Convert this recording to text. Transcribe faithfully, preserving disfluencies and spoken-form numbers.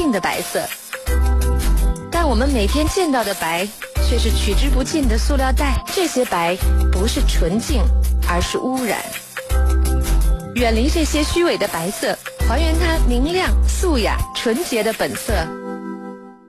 净的白色。但我们每天见到的白却是取之不尽的塑料袋，这些白不是纯净，而是污染。远离这些虚伪的白色，还原它明亮、素雅、纯洁的本色。